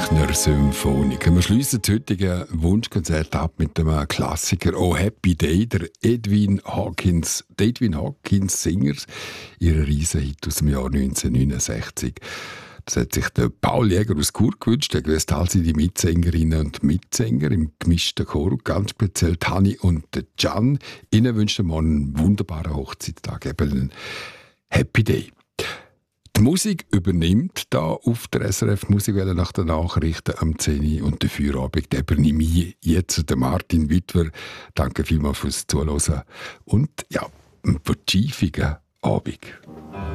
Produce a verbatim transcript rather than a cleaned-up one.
Büchner Symphonik. Wir schliessen das heutige Wunschkonzert ab mit dem Klassiker «Oh Happy Day», der Edwin Hawkins, der Edwin Hawkins Singers, ihre Riesenhit aus dem Jahr neunzehnhundertneunundsechzig. Das hat sich der Paul Jäger aus Chur gewünscht. Er gewusst, all sie die Mitsängerinnen und Mitsänger im gemischten Chor, ganz speziell Tani und Can. Ihnen wünschen wir einen wunderbaren Hochzeitstag, eben einen Happy Day. Die Musik übernimmt da auf der S R F Musikwelle nach den Nachrichten am zehn Uhr und der Feierabend übernehme ich jetzt den Martin Wittwer. Danke vielmals fürs Zuhören und ja, einen vertiefenden Abend.